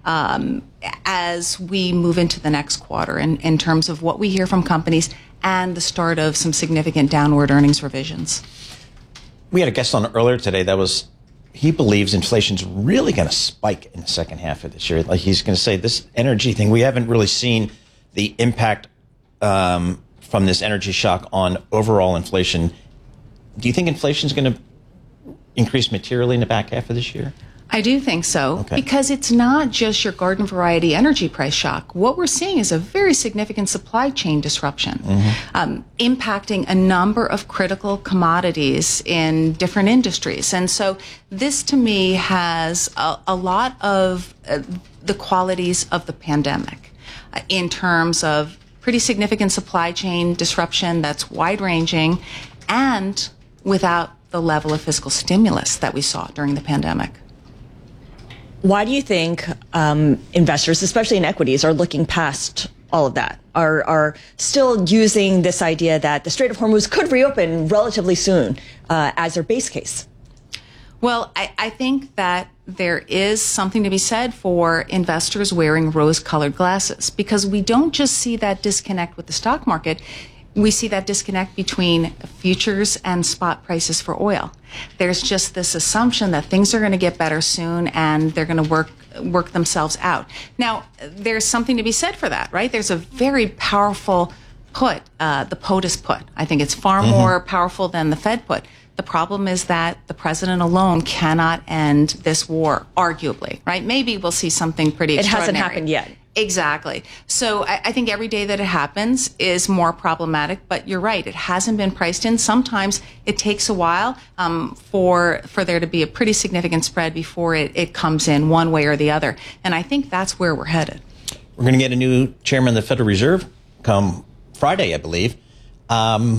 as we move into the next quarter in terms of what we hear from companies and the start of some significant downward earnings revisions. We had a guest on earlier today he believes inflation's really going to spike in the second half of this year. Like he's going to say this energy thing, we haven't really seen the impact from this energy shock on overall inflation. Do you think inflation's going to increase materially in the back half of this year? I do think so, okay. Because it's not just your garden variety energy price shock. What we're seeing is a very significant supply chain disruption, impacting a number of critical commodities in different industries. And so this, to me, has a lot of the qualities of the pandemic in terms of pretty significant supply chain disruption that's wide-ranging and without the level of fiscal stimulus that we saw during the pandemic. Why do you think investors, especially in equities, are looking past all of that, are still using this idea that the Strait of Hormuz could reopen relatively soon as their base case? Well, I think that there is something to be said for investors wearing rose-colored glasses, because we don't just see that disconnect with the stock market. We see that disconnect between futures and spot prices for oil. There's just this assumption that things are going to get better soon and they're going to work themselves out. Now, there's something to be said for that, right? There's a very powerful put, the POTUS put. I think it's far more powerful than the Fed put. The problem is that the president alone cannot end this war, arguably, right? Maybe we'll see something pretty extraordinary. It hasn't happened yet. Exactly. So I think every day that it happens is more problematic, but you're right, it hasn't been priced in. Sometimes it takes a while for there to be a pretty significant spread before it comes in one way or the other. And I think that's where we're headed. We're going to get a new chairman of the Federal Reserve come Friday, I believe. How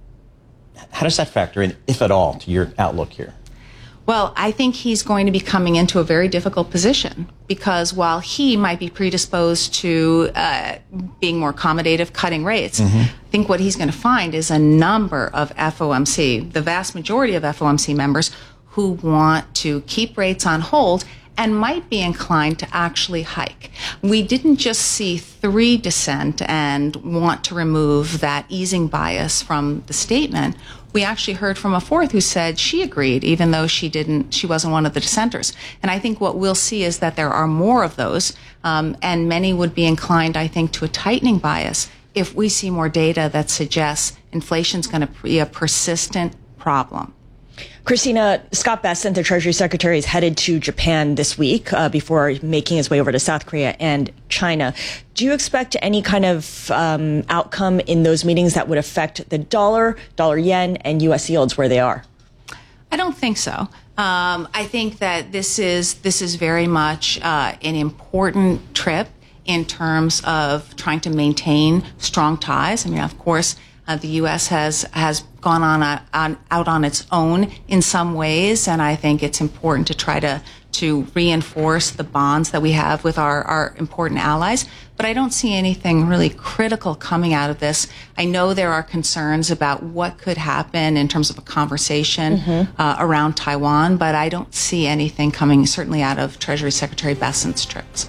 does that factor in, if at all, to your outlook here? Well, I think he's going to be coming into a very difficult position, because while he might be predisposed to being more accommodative, cutting rates, I think what he's going to find is a number of FOMC, the vast majority of FOMC members, who want to keep rates on hold and might be inclined to actually hike. We didn't just see 3 dissent and want to remove that easing bias from the statement. We actually heard from a 4th who said she agreed, even though she wasn't one of the dissenters. And I think what we'll see is that there are more of those, and many would be inclined, I think, to a tightening bias if we see more data that suggests inflation's going to be a persistent problem. Christina, Scott Bessent, the Treasury Secretary, is headed to Japan this week before making his way over to South Korea and China. Do you expect any kind of outcome in those meetings that would affect the dollar yen, and U.S. yields where they are? I don't think so. I think that this is very much an important trip in terms of trying to maintain strong ties. I mean, of course, the U.S. has gone out on its own in some ways, and I think it's important to try to reinforce the bonds that we have with our important allies. But I don't see anything really critical coming out of this. I know there are concerns about what could happen in terms of a conversation around Taiwan, but I don't see anything coming certainly out of Treasury Secretary Bessent's trips.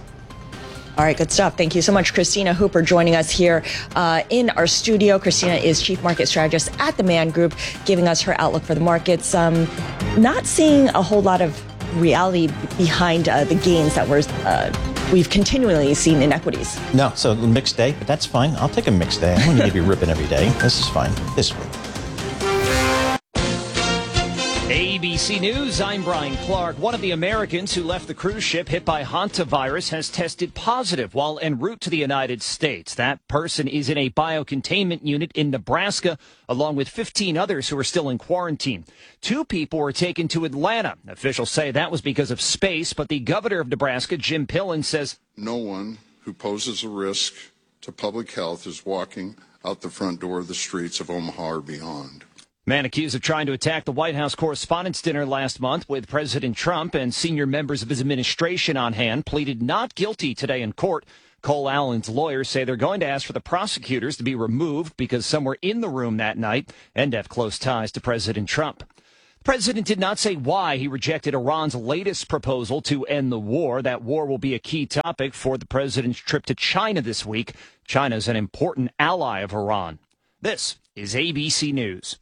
All right, good stuff. Thank you so much, Christina Hooper, joining us here in our studio. Christina is Chief Market Strategist at the Man Group, giving us her outlook for the markets. Not seeing a whole lot of reality behind the gains that we've continually seen in equities. No, so a mixed day, but that's fine. I'll take a mixed day. I don't need to be ripping every day. This is fine. This week. ABC News, I'm Brian Clark. One of the Americans who left the cruise ship hit by hantavirus has tested positive while en route to the United States. That person is in a biocontainment unit in Nebraska, along with 15 others who are still in quarantine. 2 people were taken to Atlanta. Officials say that was because of space, but the governor of Nebraska, Jim Pillen, says no one who poses a risk to public health is walking out the front door of the streets of Omaha or beyond. Man accused of trying to attack the White House Correspondents' Dinner last month with President Trump and senior members of his administration on hand pleaded not guilty today in court. Cole Allen's lawyers say they're going to ask for the prosecutors to be removed because some were in the room that night and have close ties to President Trump. President did not say why he rejected Iran's latest proposal to end the war. That war will be a key topic for the president's trip to China this week. China is an important ally of Iran. This is ABC News.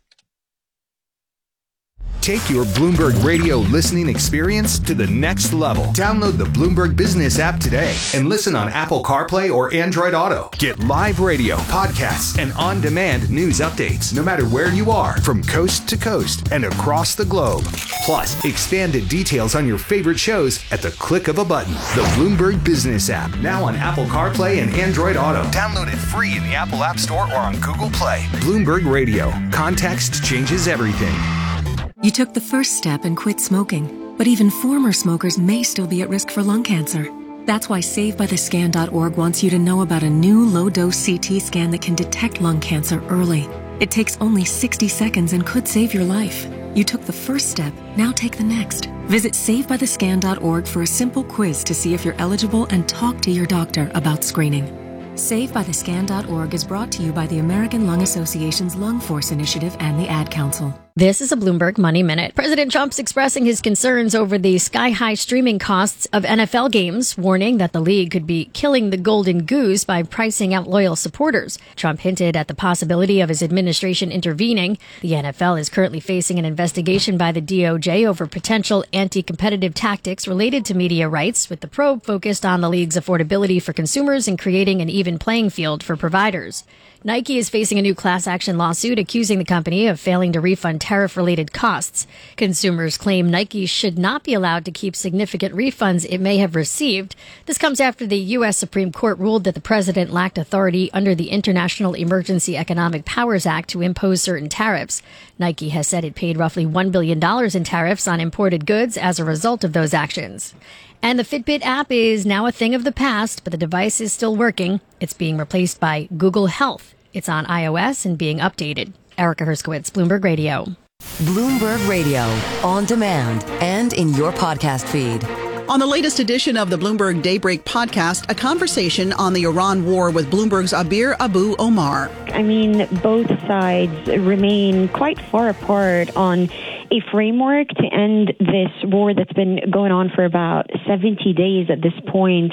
Take your Bloomberg Radio listening experience to the next level. Download the Bloomberg Business app today and listen on Apple CarPlay or Android Auto. Get live radio, podcasts, and on-demand news updates no matter where you are from coast to coast and across the globe. Plus, expanded details on your favorite shows at the click of a button. The Bloomberg Business app, now on Apple CarPlay and Android Auto. Download it free in the Apple App Store or on Google Play. Bloomberg Radio. Context changes everything. You took the first step and quit smoking, but even former smokers may still be at risk for lung cancer. That's why SaveByTheScan.org wants you to know about a new low-dose CT scan that can detect lung cancer early. It takes only 60 seconds and could save your life. You took the first step, now take the next. Visit SaveByTheScan.org for a simple quiz to see if you're eligible and talk to your doctor about screening. SaveByTheScan.org is brought to you by the American Lung Association's Lung Force Initiative and the Ad Council. This is a Bloomberg Money Minute. President Trump's expressing his concerns over the sky-high streaming costs of NFL games, warning that the league could be killing the golden goose by pricing out loyal supporters. Trump hinted at the possibility of his administration intervening. The NFL is currently facing an investigation by the DOJ over potential anti-competitive tactics related to media rights, with the probe focused on the league's affordability for consumers and creating an even playing field for providers. Nike is facing a new class action lawsuit accusing the company of failing to refund tariff-related costs. Consumers claim Nike should not be allowed to keep significant refunds it may have received. This comes after the U.S. Supreme Court ruled that the president lacked authority under the International Emergency Economic Powers Act to impose certain tariffs. Nike has said it paid roughly $1 billion in tariffs on imported goods as a result of those actions. And the Fitbit app is now a thing of the past, but the device is still working. It's being replaced by Google Health. It's on iOS and being updated. Erica Herskowitz, Bloomberg Radio. Bloomberg Radio, on demand and in your podcast feed. On the latest edition of the Bloomberg Daybreak podcast, a conversation on the Iran war with Bloomberg's Abir Abu Omar. I mean, both sides remain quite far apart on a framework to end this war that's been going on for about 70 days at this point,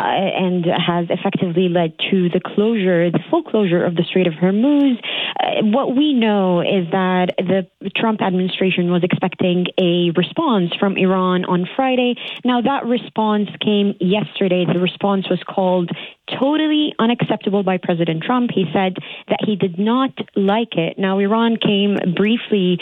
and has effectively led to the full closure of the Strait of Hormuz. What we know is that the Trump administration was expecting a response from Iran on Friday. Now, that response came yesterday. The response was called totally unacceptable by President Trump. He said that he did not like it. Now, Iran came briefly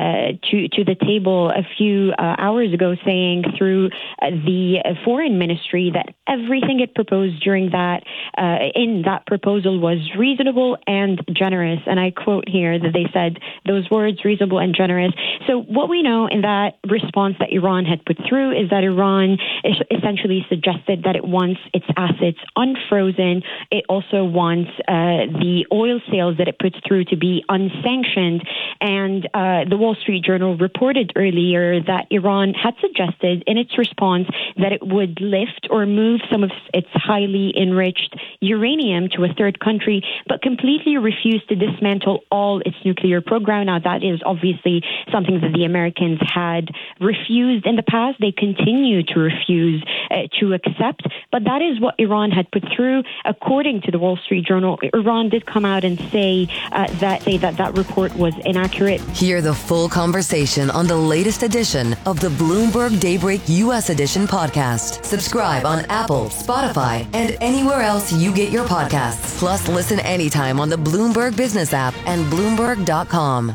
to the table a few hours ago, saying through the foreign ministry that everything it proposed during that in that proposal was reasonable and generous. And I quote here that they said those words, reasonable and generous. So what we know in that response that Iran had put through is that Iran essentially suggested that it wants its assets unfrozen. It also wants the oil sales that it puts through to be unsanctioned. And the Wall Street Journal reported earlier that Iran had suggested in its response that it would lift or move some of its highly enriched uranium to a third country, but completely refused to dismantle all its nuclear program. Now, that is obviously something that the Americans had refused in the past. They continue to refuse to accept, but that is what Iran had put through. According to the Wall Street Journal, Iran did come out and say that report was inaccurate. Hear the full conversation on the latest edition of the Bloomberg Daybreak U.S. Edition podcast. Subscribe on Apple, Spotify, and anywhere else you get your podcasts. Plus, listen anytime on the Bloomberg Business app and Bloomberg.com.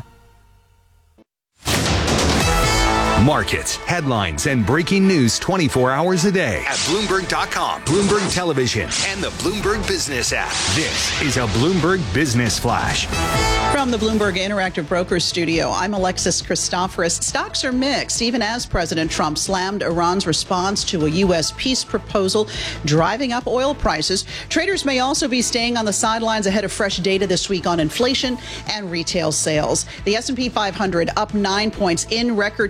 Markets, headlines, and breaking news 24 hours a day at Bloomberg.com, Bloomberg Television, and the Bloomberg Business app. This is a Bloomberg Business Flash. From the Bloomberg Interactive Brokers studio, I'm Alexis Christoforous. Stocks are mixed, even as President Trump slammed Iran's response to a U.S. peace proposal, driving up oil prices. Traders may also be staying on the sidelines ahead of fresh data this week on inflation and retail sales. The S&P 500 up 9 points in record territory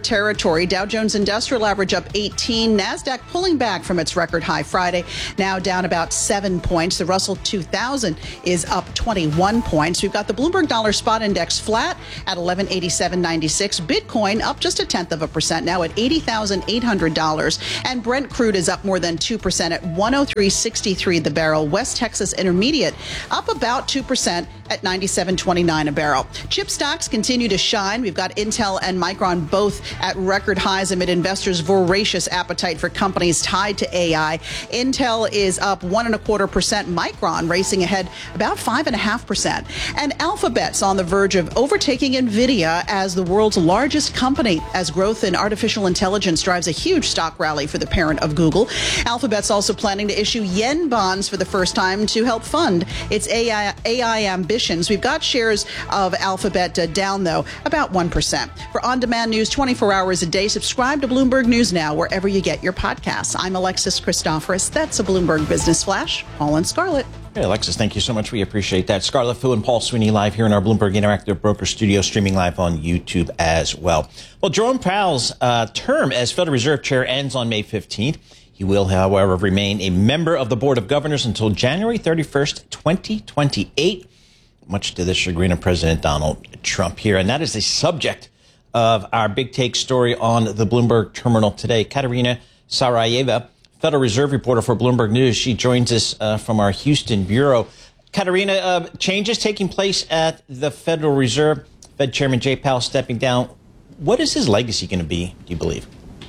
territory. Dow Jones Industrial Average up 18. NASDAQ pulling back from its record high Friday, now down about 7 points. The Russell 2000 is up 21 points. We've got the Bloomberg Dollar Spot Index flat at 1187.96. Bitcoin up just 0.1%, now at $80,800. And Brent crude is up more than 2% at 103.63 the barrel. West Texas Intermediate up about 2% at 97.29 a barrel. Chip stocks continue to shine. We've got Intel and Micron both at record highs amid investors' voracious appetite for companies tied to AI. Intel is up 1.25%. Micron racing ahead about 5.5%. And Alphabet's on the verge of overtaking NVIDIA as the world's largest company, as growth in artificial intelligence drives a huge stock rally for the parent of Google. Alphabet's also planning to issue yen bonds for the first time to help fund its AI ambitions. We've got shares of Alphabet down, though, about 1%. For on-demand news 24 hours a day, subscribe to Bloomberg News Now wherever you get your podcasts. I'm Alexis Christoforous. That's a Bloomberg Business Flash. Paul and Scarlett. Hey, Alexis, thank you so much. We appreciate that. Scarlett Fu and Paul Sweeney live here in our Bloomberg Interactive Broker Studio, streaming live on YouTube as well. Well, Jerome Powell's term as Federal Reserve Chair ends on May 15th. He will, however, remain a member of the Board of Governors until January 31st, 2028, much to the chagrin of President Donald Trump here. And that is the subject of our big take story on the Bloomberg Terminal today. Katerina Sarayeva, Federal Reserve reporter for Bloomberg News. She joins us from our Houston bureau. Katerina, changes taking place at the Federal Reserve. Fed Chairman Jay Powell stepping down. What is his legacy going to be, do you believe?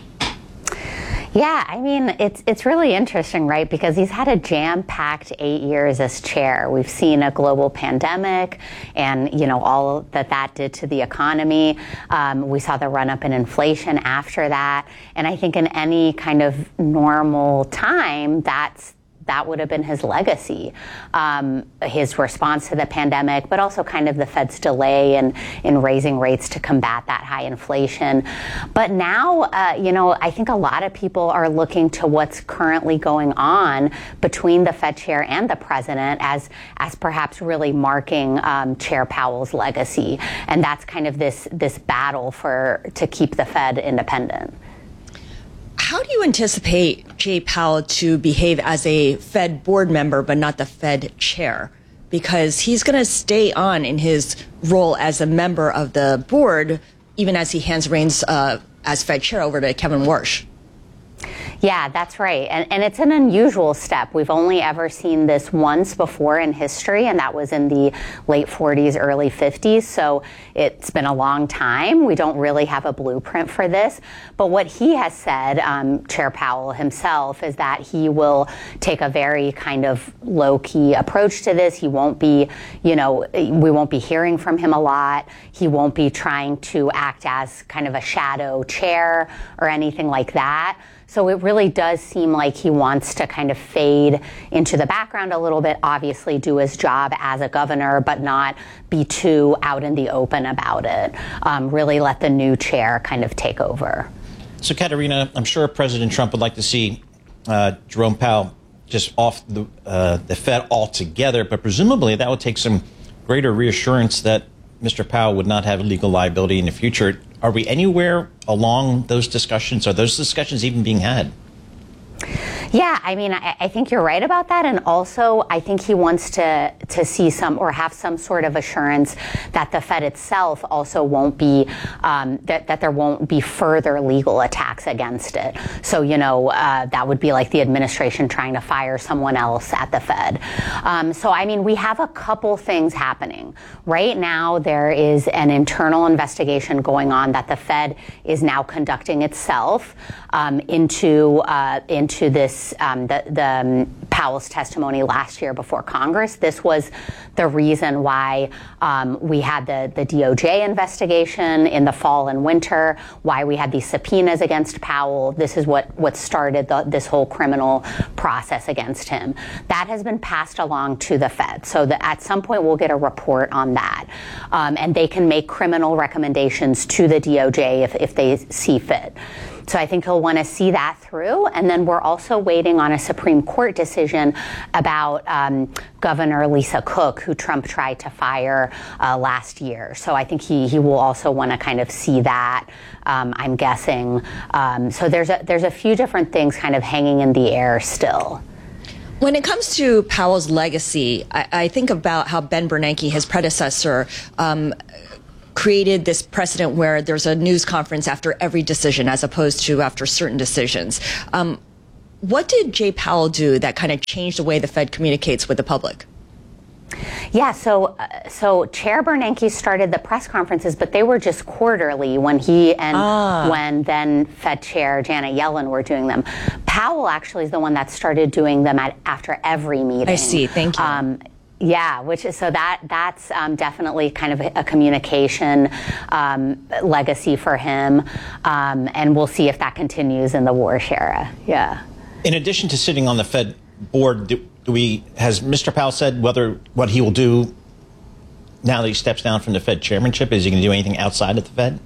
Yeah, I mean, it's really interesting, right? Because he's had a jam-packed 8 years as chair. We've seen a global pandemic and, you know, all that did to the economy. We saw the run-up in inflation after that. And I think in any kind of normal time, that would have been his legacy, his response to the pandemic, but also kind of the Fed's delay in raising rates to combat that high inflation. But now, you know, I think a lot of people are looking to what's currently going on between the Fed chair and the president as perhaps really marking Chair Powell's legacy. And that's kind of this battle to keep the Fed independent. How do you anticipate Jay Powell to behave as a Fed board member, but not the Fed chair? Because he's going to stay on in his role as a member of the board, even as he hands reins as Fed chair over to Kevin Warsh. Yeah, that's right. And it's an unusual step. We've only ever seen this once before in history, and that was in the late 40s, early 50s. So it's been a long time. We don't really have a blueprint for this. But what he has said, Chair Powell himself, is that he will take a very kind of low-key approach to this. He won't be, you know, we won't be hearing from him a lot. He won't be trying to act as kind of a shadow chair or anything like that. So it really does seem like he wants to kind of fade into the background a little bit, obviously do his job as a governor, but not be too out in the open about it. Really let the new chair kind of take over. So, Katerina, I'm sure President Trump would like to see Jerome Powell just off the Fed altogether, but presumably that would take some greater reassurance that Mr. Powell would not have legal liability in the future. Are we anywhere along those discussions? Are those discussions even being had? Yeah, I mean, I think you're right about that. And also, I think he wants to see some or have some sort of assurance that the Fed itself also won't be, that there won't be further legal attacks against it. So, you know, that would be like the administration trying to fire someone else at the Fed. So, I mean, we have a couple things happening. Right now, there is an internal investigation going on that the Fed is now conducting itself into this, the Powell's testimony last year before Congress. This was the reason why we had the DOJ investigation in the fall and winter, why we had these subpoenas against Powell. This is what started this whole criminal process against him. That has been passed along to the Fed. So that at some point we'll get a report on that. And they can make criminal recommendations to the DOJ if they see fit. So I think he'll want to see that through. And then we're also waiting on a Supreme Court decision about Governor Lisa Cook, who Trump tried to fire last year. So I think he will also want to kind of see that, I'm guessing. So there's a few different things kind of hanging in the air still. When it comes to Powell's legacy, I think about how Ben Bernanke, his predecessor, created this precedent where there's a news conference after every decision as opposed to after certain decisions. What did Jay Powell do that kind of changed the way the Fed communicates with the public? Yeah, so Chair Bernanke started the press conferences, but they were just quarterly when he and when then Fed Chair Janet Yellen were doing them. Powell actually is the one that started doing them after every meeting. I see. Thank you. Yeah, that's definitely kind of a communication legacy for him, and we'll see if that continues in the Warsh era. Yeah. In addition to sitting on the Fed board, has Mr. Powell said what he will do now that he steps down from the Fed chairmanship? Is he going to do anything outside of the Fed?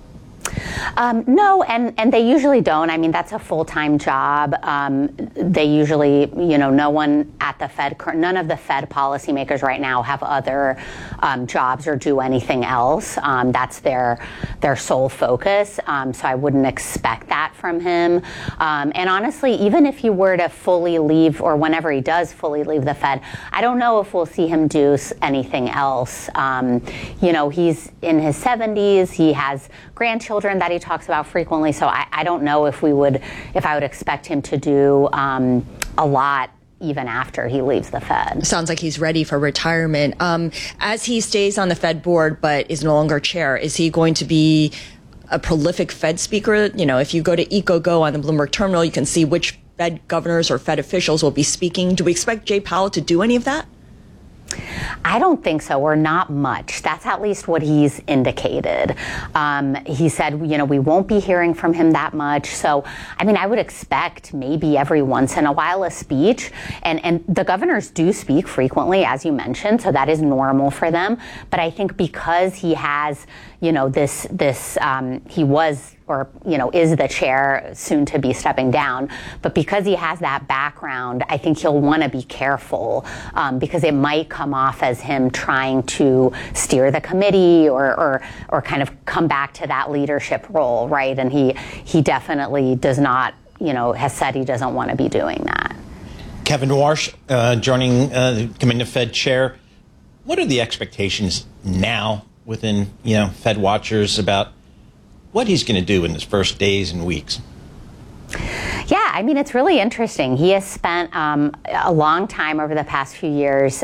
No, and they usually don't. I mean, that's a full-time job. They usually, no one at the Fed, none of the Fed policymakers right now have other jobs or do anything else. That's their sole focus. So I wouldn't expect that from him. And honestly, even if he were to fully leave, or whenever he does fully leave the Fed, I don't know if we'll see him do anything else. He's in his 70s. He has grandchildren that he talks about frequently. So I don't know if I would expect him to do a lot even after he leaves the Fed. Sounds like he's ready for retirement. As he stays on the Fed board but is no longer chair, is he going to be a prolific Fed speaker? If you go to EcoGo on the Bloomberg terminal, you can see which Fed governors or Fed officials will be speaking. Do we expect Jay Powell to do any of that? I don't think so, or not much. That's at least what he's indicated. He said, we won't be hearing from him that much. So, I would expect maybe every once in a while a speech. And the governors do speak frequently, as you mentioned, so that is normal for them. But I think because he has, he was is the chair, soon to be stepping down. But because he has that background, I think he'll want to be careful because it might come off as him trying to steer the committee or kind of come back to that leadership role, right? And he definitely does not, has said he doesn't want to be doing that. Kevin Warsh becoming the Fed chair. What are the expectations now within, Fed watchers about what he's going to do in his first days and weeks? Yeah, it's really interesting. He has spent a long time over the past few years.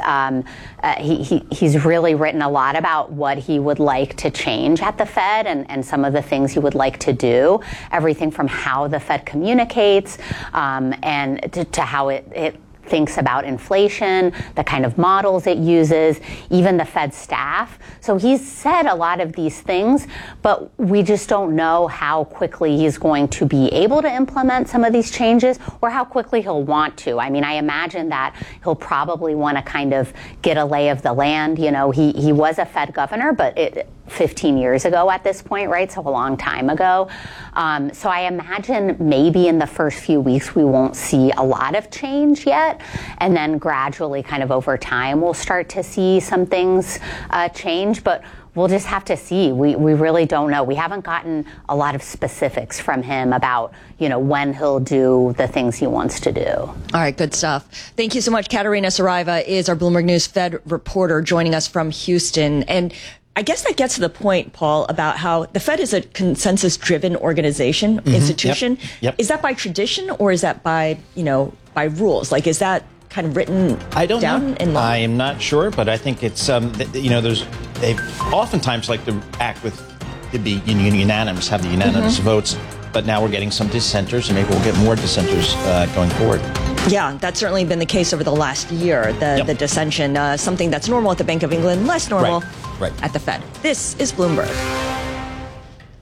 He's really written a lot about what he would like to change at the Fed and some of the things he would like to do. Everything from how the Fed communicates and to how it thinks about inflation, the kind of models it uses, even the Fed staff. So he's said a lot of these things, but we just don't know how quickly he's going to be able to implement some of these changes or how quickly he'll want to. I imagine that he'll probably want to kind of get a lay of the land. He was a Fed governor, but 15 years ago at this point, right? So a long time ago. So I imagine maybe in the first few weeks we won't see a lot of change yet. And then gradually, kind of over time, we'll start to see some things change. But we'll just have to see. We really don't know. We haven't gotten a lot of specifics from him about, when he'll do the things he wants to do. All right, good stuff. Thank you so much. Katerina Saraiva is our Bloomberg News Fed reporter joining us from Houston. And I guess that gets to the point, Paul, about how the Fed is a consensus-driven organization, institution. Yep. Is that by tradition or is that by rules? Like, is that kind of written down in law? I am not sure, but I think it's, they oftentimes like to act to be unanimous, have the unanimous votes, but now we're getting some dissenters, and maybe we'll get more dissenters going forward. Yeah, that's certainly been the case over the last year, the dissension, something that's normal at the Bank of England, less normal at the Fed. This is Bloomberg.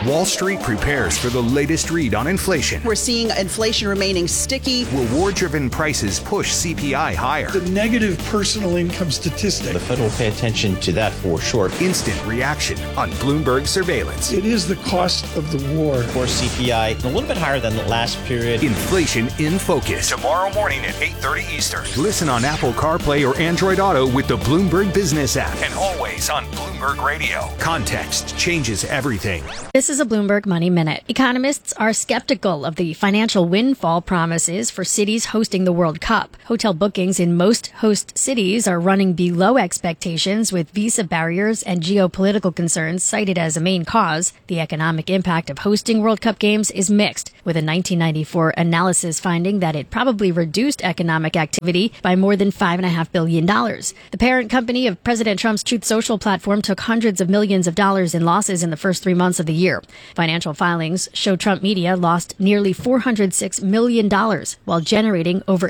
Wall Street prepares for the latest read on inflation. We're seeing inflation remaining sticky. Reward-driven prices push CPI higher. The negative personal income statistic. The Fed will pay attention to that for sure. Instant reaction on Bloomberg surveillance. It is the cost of the war. Core CPI, a little bit higher than the last period. Inflation in focus. Tomorrow morning at 8:30 Eastern. Listen on Apple CarPlay or Android Auto with the Bloomberg Business app. And always on Bloomberg Radio. Context changes everything. This is a Bloomberg Money Minute. Economists are skeptical of the financial windfall promises for cities hosting the World Cup. Hotel bookings in most host cities are running below expectations, with visa barriers and geopolitical concerns cited as a main cause. The economic impact of hosting World Cup games is mixed, with a 1994 analysis finding that it probably reduced economic activity by more than $5.5 billion. The parent company of President Trump's Truth Social platform took hundreds of millions of dollars in losses in the first 3 months of the year. Financial filings show Trump Media lost nearly $406 million while generating over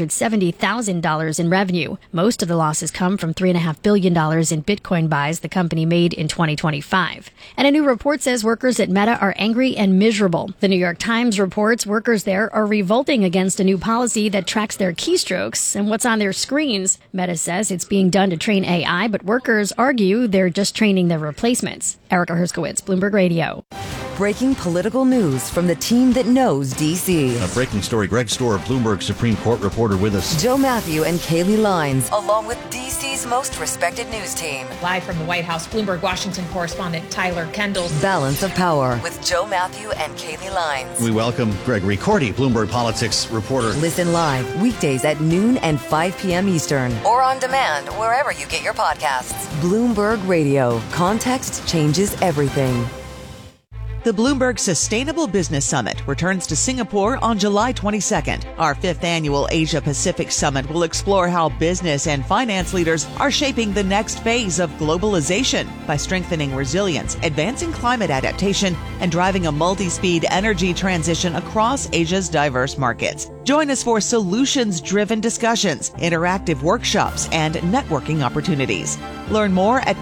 $870,000 in revenue. Most of the losses come from $3.5 billion in Bitcoin buys the company made in 2025. And a new report says workers at Meta are angry and miserable. The New York Times reports workers there are revolting against a new policy that tracks their keystrokes and what's on their screens. Meta says it's being done to train AI, but workers argue they're just training their replacements. Erica Herskowitz, Bloomberg Radio. Breaking political news from the team that knows D.C. A breaking story. Greg Storer, Bloomberg Supreme Court reporter with us. Joe Matthew and Kaylee Lines, along with D.C.'s most respected news team. Live from the White House, Bloomberg Washington correspondent Tyler Kendall. Balance of Power with Joe Matthew and Kaylee Lines. We welcome Gregory Cordy, Bloomberg Politics reporter. Listen live weekdays at noon and 5 p.m. Eastern. Or on demand wherever you get your podcasts. Bloomberg Radio. Context changes everything. The Bloomberg Sustainable Business Summit returns to Singapore on July 22nd. Our 5th annual Asia Pacific Summit will explore how business and finance leaders are shaping the next phase of globalization by strengthening resilience, advancing climate adaptation, and driving a multi-speed energy transition across Asia's diverse markets. Join us for solutions-driven discussions, interactive workshops, and networking opportunities. Learn more at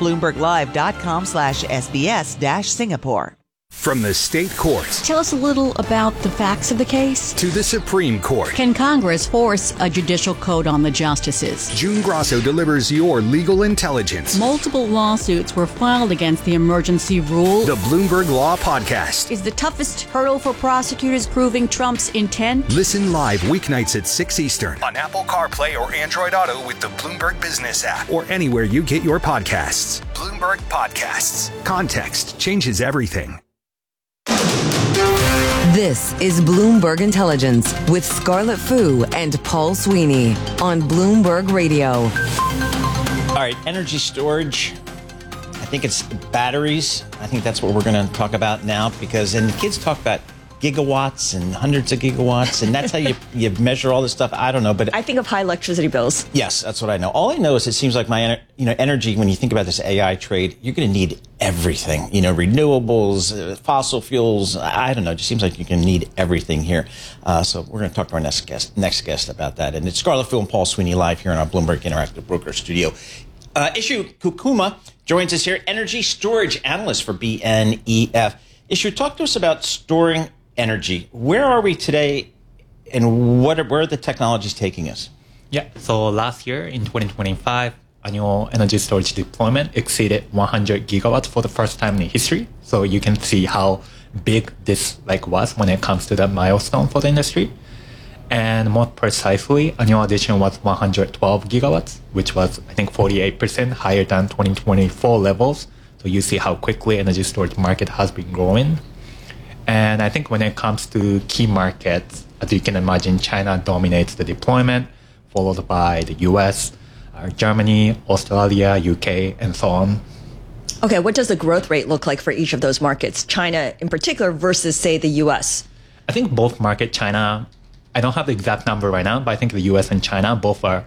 bloomberglive.com/SBS-Singapore. From the state courts. Tell us a little about the facts of the case. To the Supreme Court. Can Congress force a judicial code on the justices? June Grosso delivers your legal intelligence. Multiple lawsuits were filed against the emergency rule. The Bloomberg Law Podcast. Is the toughest hurdle for prosecutors proving Trump's intent? Listen live weeknights at 6 Eastern on Apple CarPlay or Android Auto with the Bloomberg Business app or anywhere you get your podcasts. Bloomberg Podcasts. Context changes everything. This is Bloomberg Intelligence with Scarlett Fu and Paul Sweeney on Bloomberg Radio. All right, energy storage. I think it's batteries. I think that's what we're going to talk about now because, and the kids talk about gigawatts and hundreds of gigawatts, and that's how you measure all this stuff. I don't know, but I think of high electricity bills. Yes, that's what I know. All I know is it seems like my energy. When you think about this AI trade, you're going to need everything. Renewables, fossil fuels. I don't know. It just seems like you're going to need everything here. So we're going to talk to our next guest about that. And it's Scarlett Fu and Paul Sweeney live here in our Bloomberg Interactive Broker Studio. Ishu Kukuma joins us here, energy storage analyst for BNEF. Ishu, talk to us about storing energy. Where are we today, and where are the technologies taking us? Yeah, so last year in 2025, annual energy storage deployment exceeded 100 gigawatts for the first time in history. So you can see how big this was when it comes to the milestone for the industry. And more precisely, annual addition was 112 gigawatts, which was, I think, 48% higher than 2024 levels. So you see how quickly energy storage market has been growing. And I think when it comes to key markets, as you can imagine, China dominates the deployment, followed by the US, Germany, Australia, UK, and so on. Okay, what does the growth rate look like for each of those markets, China in particular versus, say, the US? I think both markets, China, I don't have the exact number right now, but I think the US and China both are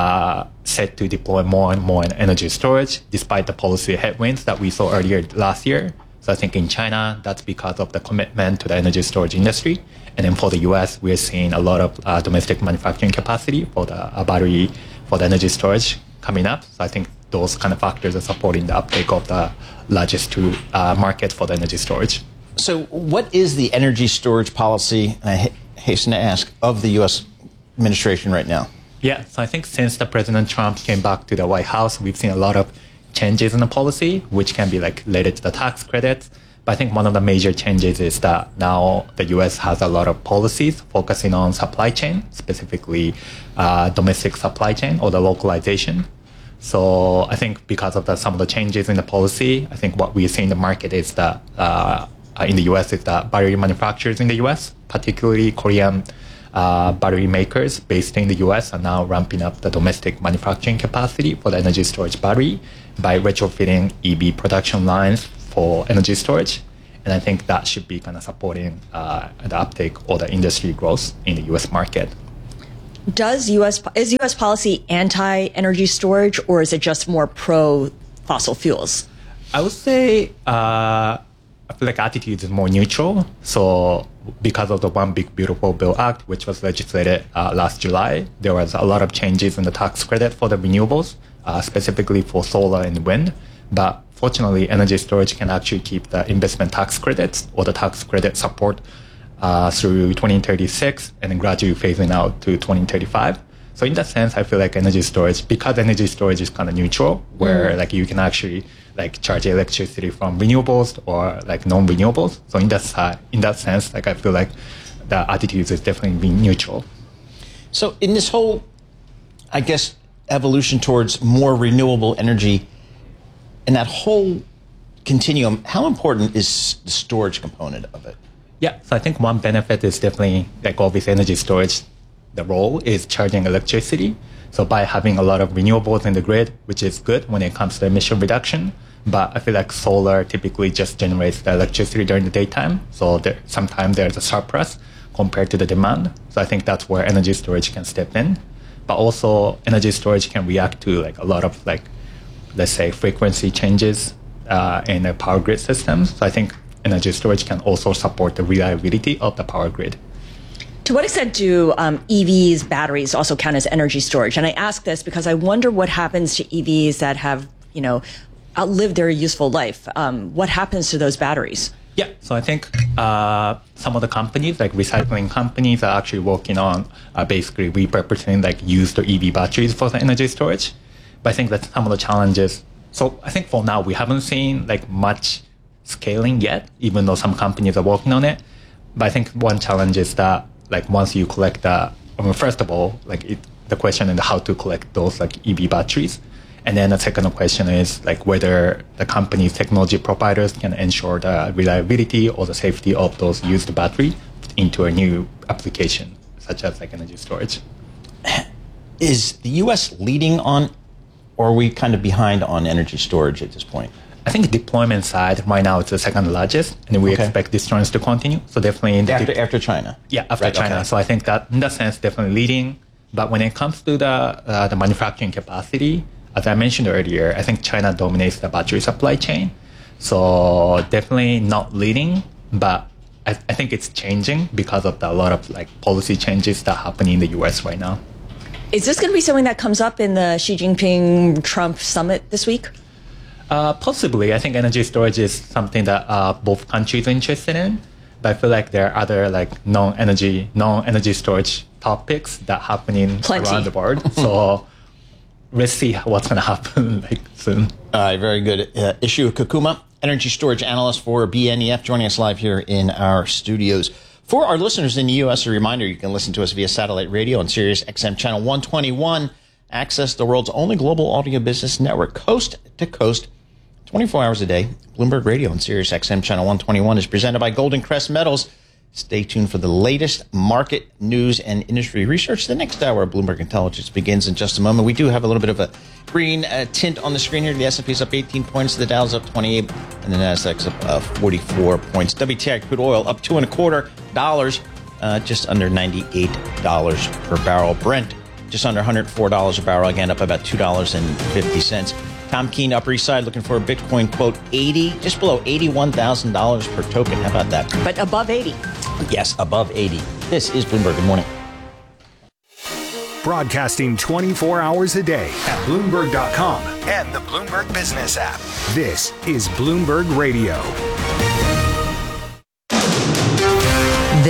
set to deploy more and more in energy storage, despite the policy headwinds that we saw earlier last year. So I think in China, that's because of the commitment to the energy storage industry. And then for the US, we're seeing a lot of domestic manufacturing capacity for the battery, for the energy storage coming up. So I think those kind of factors are supporting the uptake of the largest two markets for the energy storage. So what is the energy storage policy, and I hasten to ask, of the U.S. administration right now? Yeah, so I think since the President Trump came back to the White House, we've seen a lot of changes in the policy, which can be like related to the tax credits. But I think one of the major changes is that now the U.S. has a lot of policies focusing on supply chain, specifically domestic supply chain or the localization. So I think because of some of the changes in the policy, I think what we see in the market is that in the U.S. is that battery manufacturers in the U.S., particularly Korean battery makers based in the U.S. are now ramping up the domestic manufacturing capacity for the energy storage battery by retrofitting EV production lines for energy storage. And I think that should be kind of supporting the uptake or the industry growth in the U.S. market. Is U.S. policy anti-energy storage, or is it just more pro-fossil fuels? I would say I feel like attitude is more neutral. So because of the One Big Beautiful Bill Act, which was legislated last July, there was a lot of changes in the tax credit for the renewables, specifically for solar and wind. But fortunately, energy storage can actually keep the investment tax credits or the tax credit support through 2036 and then gradually phasing out to 2035. So in that sense, I feel like energy storage, because energy storage is kind of neutral, where like you can actually like charge electricity from renewables or like non-renewables. So in that sense, like I feel like the attitude is definitely being neutral. So in this whole, I guess, evolution towards more renewable energy, in that whole continuum, how important is the storage component of it? Yeah, so I think one benefit is definitely like obviously energy storage. The role is charging electricity. So by having a lot of renewables in the grid, which is good when it comes to emission reduction, but I feel like solar typically just generates the electricity during the daytime. So sometimes there's a surplus compared to the demand. So I think that's where energy storage can step in. But also energy storage can react to like a lot of like, let's say, frequency changes in the power grid systems. So I think energy storage can also support the reliability of the power grid. To what extent do EVs, batteries, also count as energy storage? And I ask this because I wonder what happens to EVs that have, outlived their useful life. What happens to those batteries? Yeah, so I think some of the companies, like recycling companies, are actually working on basically repurposing like used EV batteries for the energy storage. But I think that some of the challenges. So I think for now we haven't seen like much scaling yet, even though some companies are working on it. But I think one challenge is that like once you collect first of all, the question is how to collect those like EV batteries. And then the second question is like whether the company's technology providers can ensure the reliability or the safety of those used batteries into a new application, such as like energy storage. Is the U.S. leading on, or are we kind of behind on energy storage at this point? I think deployment side right now it's the second largest, and we expect this trend to continue. So definitely after China. Yeah, after China. Okay. So I think that in that sense definitely leading. But when it comes to the manufacturing capacity, as I mentioned earlier, I think China dominates the battery supply chain. So definitely not leading, but I think it's changing because of a lot of like policy changes that happen in the U.S. right now. Is this going to be something that comes up in the Xi Jinping-Trump summit this week? Possibly. I think energy storage is something that both countries are interested in. But I feel like there are other like non-energy storage topics that happening around the world. So let's see what's going to happen soon. All right, very good. Isshu Kikuma, energy storage analyst for BNEF, joining us live here in our studios. For our listeners in the U.S., a reminder, you can listen to us via satellite radio on Sirius XM channel 121. Access the world's only global audio business network, coast to coast, 24 hours a day. Bloomberg Radio on Sirius XM channel 121 is presented by Golden Crest Metals. Stay tuned for the latest market news and industry research. The next hour of Bloomberg Intelligence begins in just a moment. We do have a little bit of a green tint on the screen here. The S&P is up 18 points, the Dow's up 28, and the Nasdaq's up 44 points. WTI crude oil up $2.25, just under $98 per barrel. Brent just under $104 a barrel, again up about $2.50. Tom Keene, Upper East Side, looking for a Bitcoin quote 80, just below $81,000 per token. How about that? But above 80. Yes, above 80. This is Bloomberg. Good morning. Broadcasting 24 hours a day at Bloomberg.com and the Bloomberg Business app. This is Bloomberg Radio.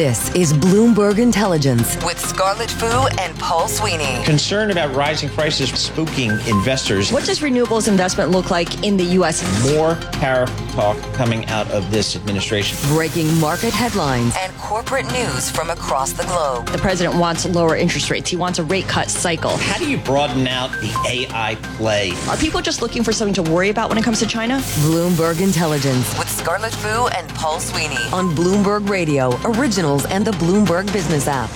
This is Bloomberg Intelligence with Scarlett Fu and Paul Sweeney. Concern about rising prices spooking investors. What does renewables investment look like in the U.S.? More tariff talk coming out of this administration. Breaking market headlines and corporate news from across the globe. The president wants lower interest rates. He wants a rate cut cycle. How do you broaden out the AI play? Are people just looking for something to worry about when it comes to China? Bloomberg Intelligence with Scarlett Fu and Paul Sweeney on Bloomberg Radio, Originals, and the Bloomberg Business app.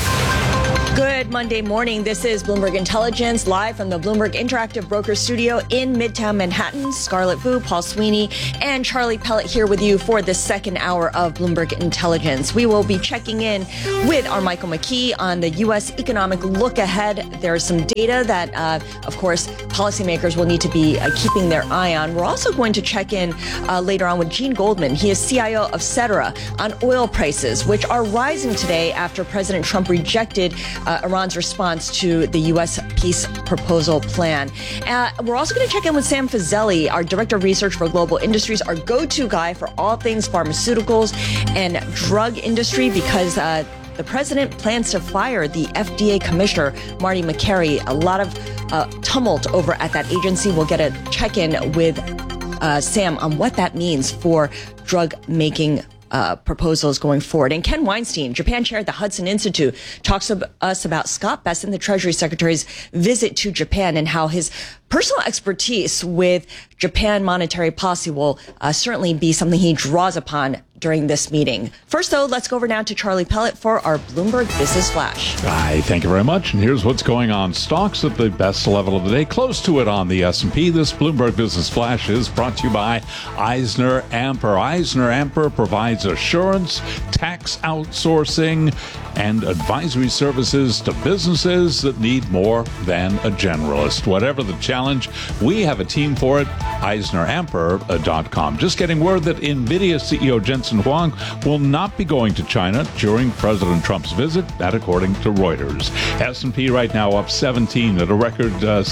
Good Monday morning. This is Bloomberg Intelligence, live from the Bloomberg Interactive Brokers Studio in Midtown Manhattan. Scarlett Fu, Paul Sweeney, and Charlie Pellet here with you for the second hour of Bloomberg Intelligence. We will be checking in with our Michael McKee on the U.S. economic look ahead. There's some data that, of course, policymakers will need to be keeping their eye on. We're also going to check in later on with Gene Goldman. He is CIO of Cetera on oil prices, which are rising today after President Trump rejected Iran's response to the U.S. peace proposal plan. We're also going to check in with Sam Fazeli, our Director of Research for Global Industries, our go-to guy for all things pharmaceuticals and drug industry, because the president plans to fire the FDA commissioner, Marty Makary. A lot of tumult over at that agency. We'll get a check-in with Sam on what that means for drug-making proposals going forward. And Ken Weinstein, Japan chair at the Hudson Institute, talks to us about Scott Bessent, the Treasury Secretary's visit to Japan, and how his personal expertise with Japan monetary policy will certainly be something he draws upon during this meeting. First, though, let's go over now to Charlie Pellet for our Bloomberg Business Flash. Hi, thank you very much. And here's what's going on. Stocks at the best level of the day, close to it on the S&P. This Bloomberg Business Flash is brought to you by EisnerAmper. EisnerAmper provides assurance, tax outsourcing, and advisory services to businesses that need more than a generalist. Whatever the challenge, we have a team for it. EisnerAmper.com. Just getting word that NVIDIA CEO Jensen Huang will not be going to China during President Trump's visit, that according to Reuters. S&P right now up 17 at a record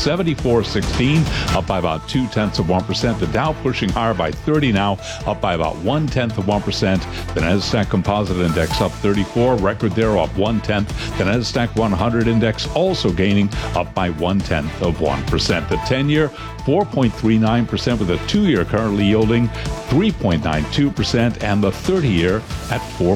74.16, up by about 0.2%. The Dow pushing higher by 30 now, up by about 0.1%. The Nasdaq Composite Index up 34, record there up 0.1. The Nasdaq 100 Index also gaining, up by 0.1%. The 10-year 4.39%, with a 2-year currently yielding 3.92%, and the 30-year at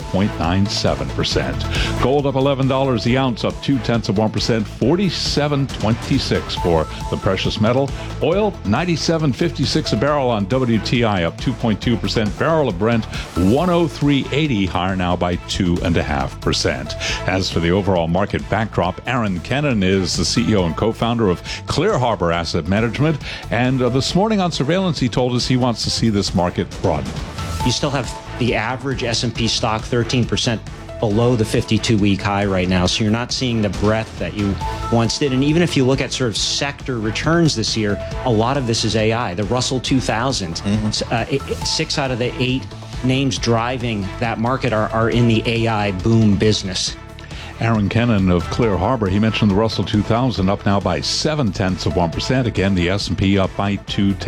4.97%. Gold up $11 the ounce, up 0.2%, 47.26 for the precious metal. Oil 97.56 a barrel on WTI, up 2.2%. Barrel of Brent 103.80, higher now by 2.5%. As for the overall market backdrop, Aaron Kennan is the CEO and co-founder of Clear Harbor Asset Management. And this morning on Surveillance, he told us he wants to see this market broaden. You still have the average S&P stock 13% below the 52-week high right now. So you're not seeing the breadth that you once did. And even if you look at sort of sector returns this year, a lot of this is AI. The Russell 2000, 6 out of the 8 names driving that market are in the AI boom business. Aaron Kennan of Clear Harbor, he mentioned the Russell 2000 up now by 0.7%. Again, the S&P up by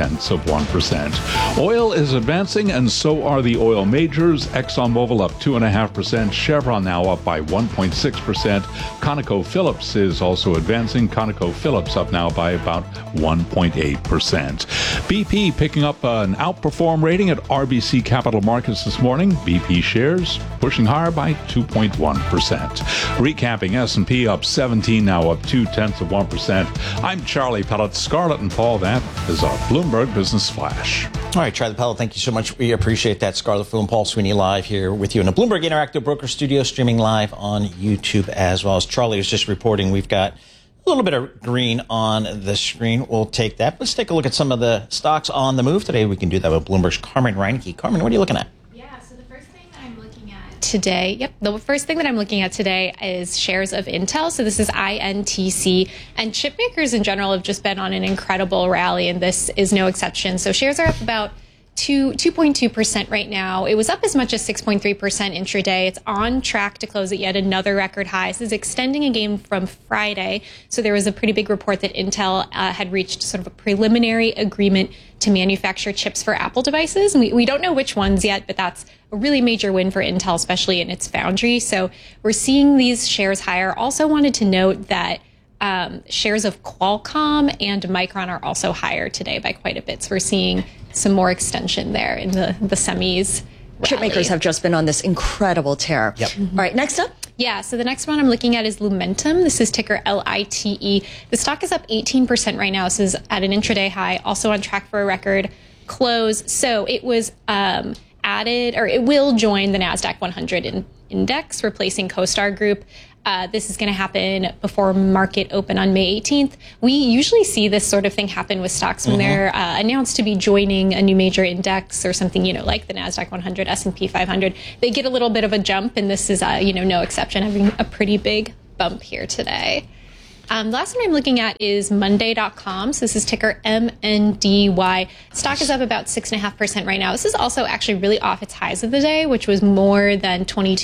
0.2%. Oil is advancing, and so are the oil majors. ExxonMobil up 2.5%. Chevron now up by 1.6%. ConocoPhillips is also advancing. ConocoPhillips up now by about 1.8%. BP picking up an outperform rating at RBC Capital Markets this morning. BP shares pushing higher by 2.1%. Recapping, S&P up 17, now up 0.2%. I'm Charlie Pellet, Scarlett and Paul. That is our Bloomberg Business Flash. All right, Charlie Pellet, thank you so much. We appreciate that. Scarlett Fu and Paul Sweeney live here with you in the Bloomberg Interactive Broker Studio, streaming live on YouTube as well. As Charlie was just reporting, we've got a little bit of green on the screen. We'll take that. Let's take a look at some of the stocks on the move today. We can do that with Bloomberg's Carmen Reinke. Carmen, what are you looking at? Today, the first thing that I'm looking at today is shares of Intel. So this is INTC, and chip makers in general have just been on an incredible rally, and this is no exception. So shares are up about 2.2% right now. It was up as much as 6.3% intraday. It's on track to close at yet another record high. This is extending a gain from Friday. So there was a pretty big report that Intel had reached sort of a preliminary agreement to manufacture chips for Apple devices. And we don't know which ones yet, but that's a really major win for Intel, especially in its foundry. So we're seeing these shares higher. Also wanted to note that shares of Qualcomm and Micron are also higher today by quite a bit. So we're seeing some more extension there in the semis. Chip makers have just been on this incredible tear. Yep. All right, next up. Yeah, so the next one I'm looking at is Lumentum. This is ticker LITE. The stock is up 18% right now. This is at an intraday high, also on track for a record close. So it was added, or it will join the NASDAQ 100 index, replacing CoStar Group. This is going to happen before market open on May 18th. We usually see this sort of thing happen with stocks when they're announced to be joining a new major index or something, like the NASDAQ 100, S&P 500. They get a little bit of a jump, and this is, no exception, having a pretty big bump here today. The last one I'm looking at is Monday.com. So this is ticker MNDY. Stock is up about 6.5% right now. This is also actually really off its highs of the day, which was more than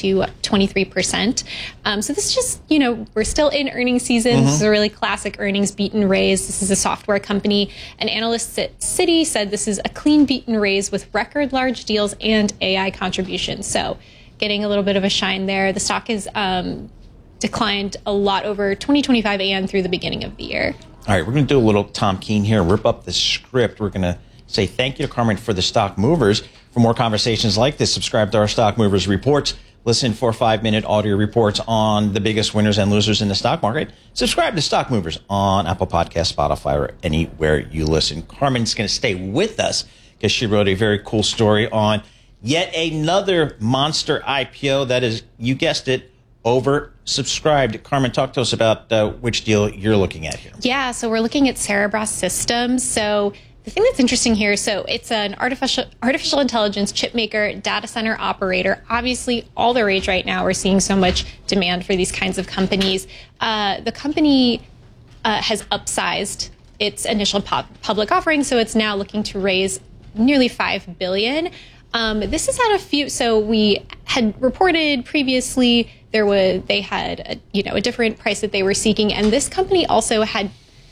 23%. So this is just, we're still in earnings season. This is a really classic earnings beat and raise. This is a software company. An analyst at Citi said this is a clean beat and raise with record large deals and AI contributions. So getting a little bit of a shine there. The stock is declined a lot over 2025 and through the beginning of the year. All right, we're going to do a little Tom Keene here, rip up the script. We're going to say thank you to Carmen for the Stock Movers. For more conversations like this, subscribe to our Stock Movers reports. Listen for 5-minute audio reports on the biggest winners and losers in the stock market. Subscribe to Stock Movers on Apple Podcasts, Spotify, or anywhere you listen. Carmen's going to stay with us because she wrote a very cool story on yet another monster IPO that is, you guessed it, oversubscribed. Carmen, talk to us about which deal you're looking at here. Yeah, so we're looking at Cerebras Systems. So the thing that's interesting here, so it's an artificial intelligence chip maker, data center operator. Obviously, all the rage right now. We're seeing so much demand for these kinds of companies. The company has upsized its initial public offering, so it's now looking to raise nearly $5 billion. This is at a few. So we had reported previously they had a different price that they were seeking, and this company also had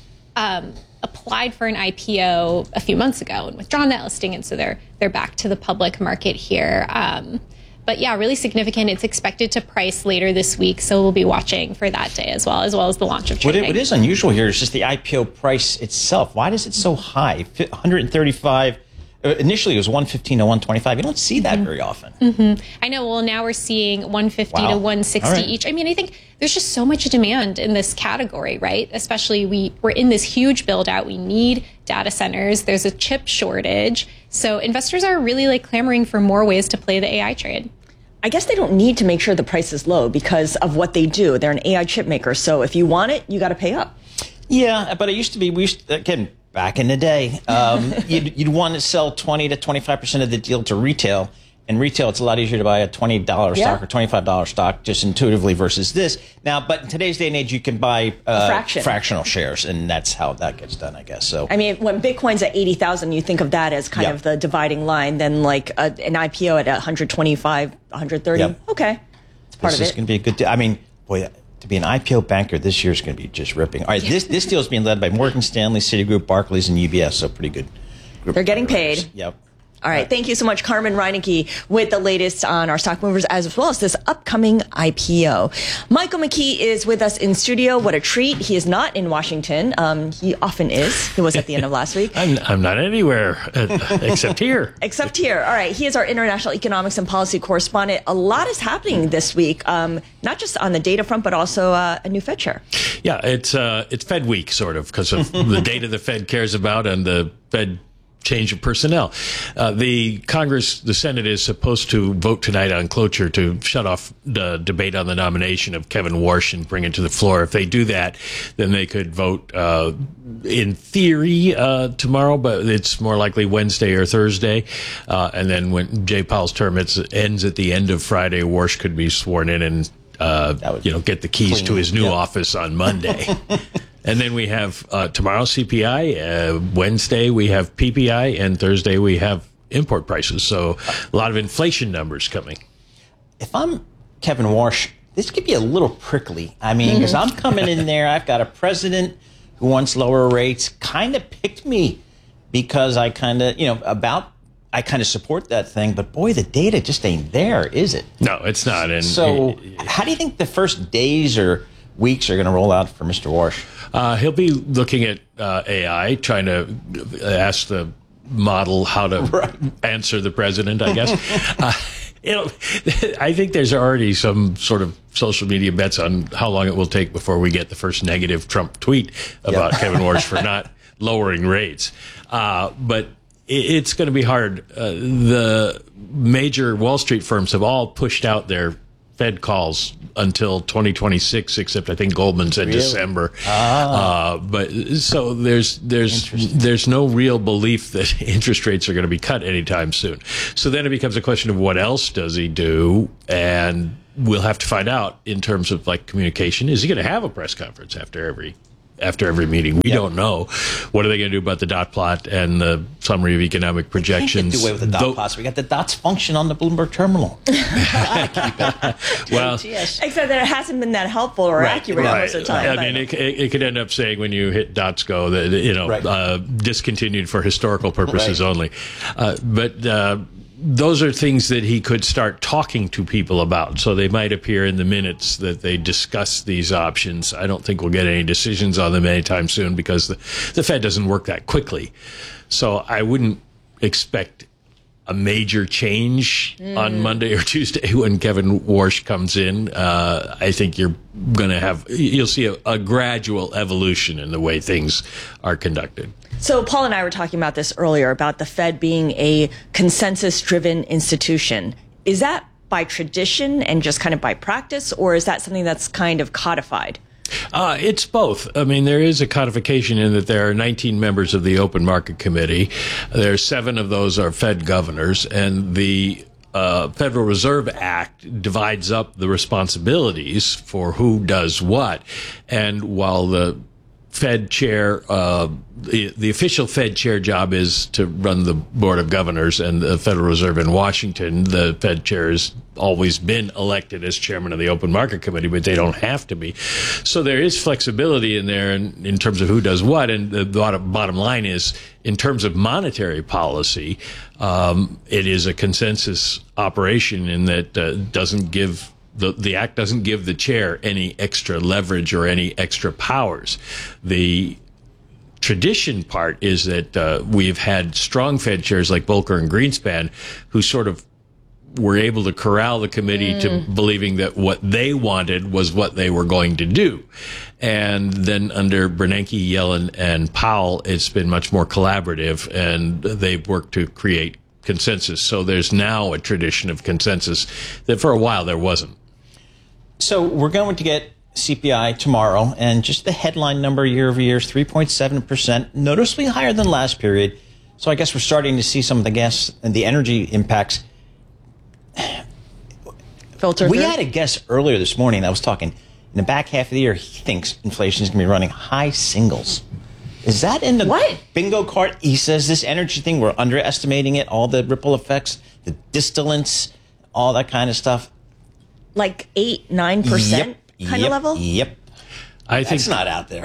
applied for an IPO a few months ago and withdrawn that listing, and so they're back to the public market here. But yeah, really significant. It's expected to price later this week, so we'll be watching for that day as well as the launch of trading. What is unusual here is just the IPO price itself. Why is it so high? 135. Initially, it was 115 to 125. You don't see that very often. I know. Well, now we're seeing 150 to 160 right. each. I mean, I think there's just so much demand in this category, right? Especially we're in this huge build out. We need data centers. There's a chip shortage. So investors are really clamoring for more ways to play the AI trade. I guess they don't need to make sure the price is low because of what they do. They're an AI chip maker. So if you want it, you got to pay up. Yeah, but it used to be, again, back in the day, you'd want to sell 20 to 25% of the deal to retail. In retail, it's a lot easier to buy a $20 stock or $25 stock just intuitively versus this. Now, but in today's day and age, you can buy fractional shares, and that's how that gets done, I guess. So, I mean, when Bitcoin's at 80,000, you think of that as kind of the dividing line. Then like an IPO at 125, 130. Okay, it's part of it. This is going to be a good deal. I mean, boy, to be an IPO banker this year is going to be just ripping. All right, this deal is being led by Morgan Stanley, Citigroup, Barclays, and UBS, so pretty good group. They're getting paid. Yep. All right. Thank you so much, Carmen Reinecke, with the latest on our stock movers as well as this upcoming IPO. Michael McKee is with us in studio. What a treat. He is not in Washington. He often is. He was at the end of last week. I'm not anywhere except here. Except here. All right. He is our international economics and policy correspondent. A lot is happening this week, not just on the data front, but also a new Fed chair. Yeah, it's Fed week, sort of, because of the data the Fed cares about and the Fed change of personnel. The Senate is supposed to vote tonight on cloture to shut off the debate on the nomination of Kevin Warsh and bring it to the floor. If they do that, then they could vote in theory tomorrow, but it's more likely Wednesday or Thursday. And then when Jay Powell's term ends at the end of Friday, Warsh could be sworn in and get the keys to his new office on Monday. And then we have tomorrow CPI, Wednesday we have PPI, and Thursday we have import prices. So a lot of inflation numbers coming. If I'm Kevin Warsh, this could be a little prickly. I mean, because I'm coming in there, I've got a president who wants lower rates, kind of picked me because I kind of, I kind of support that thing. But boy, the data just ain't there, is it? No, it's not. And so how do you think the first days or weeks are going to roll out for Mr. Warsh? He'll be looking at AI, trying to ask the model how to answer the president, I guess. I think there's already some sort of social media bets on how long it will take before we get the first negative Trump tweet about Kevin Warsh for not lowering rates. But it's going to be hard. The major Wall Street firms have all pushed out their Fed calls until 2026, except I think Goldman said December. But so there's no real belief that interest rates are going to be cut anytime soon. So then it becomes a question of what else does he do, and we'll have to find out in terms of like communication. Is he going to have a press conference after every meeting? We don't know. What are they going to do about the dot plot and the summary of economic projections? Can't get away with the dot plots. We got the dots function on the Bloomberg terminal. Well, except that it hasn't been that helpful or accurate most of the time. I mean, it could end up saying when you hit dots go that discontinued for historical purposes only. But those are things that he could start talking to people about. So they might appear in the minutes that they discuss these options. I don't think we'll get any decisions on them anytime soon because the Fed doesn't work that quickly. So I wouldn't expect a major change on Monday or Tuesday when Kevin Warsh comes in. I think you'll see a gradual evolution in the way things are conducted. So Paul and I were talking about this earlier, about the Fed being a consensus-driven institution. Is that by tradition and just kind of by practice, or is that something that's kind of codified? It's both. I mean, there is a codification in that there are 19 members of the Open Market Committee. There are 7 of those are Fed governors, and the Federal Reserve Act divides up the responsibilities for who does what. And while the Fed chair, the official Fed chair job is to run the Board of Governors and the Federal Reserve in Washington. The Fed chair has always been elected as chairman of the Open Market Committee, but they don't have to be. So there is flexibility in there in terms of who does what. And the bottom line is, in terms of monetary policy, it is a consensus operation in that doesn't give the act doesn't give the chair any extra leverage or any extra powers. The tradition part is that we've had strong Fed chairs like Volcker and Greenspan who sort of were able to corral the committee to believing that what they wanted was what they were going to do. And then under Bernanke, Yellen, and Powell, it's been much more collaborative, and they've worked to create consensus. So there's now a tradition of consensus that for a while there wasn't. So we're going to get CPI tomorrow, and just the headline number year over year is 3.7%, noticeably higher than last period. So I guess we're starting to see some of the gas and the energy impacts filter. We had a guest earlier this morning that was talking in the back half of the year. He thinks inflation is going to be running high singles. Is that in the bingo card? He says this energy thing, we're underestimating it, all the ripple effects, the distillants, all that kind of stuff. Like 8-9% kind of level? Yep. I think that's not out there.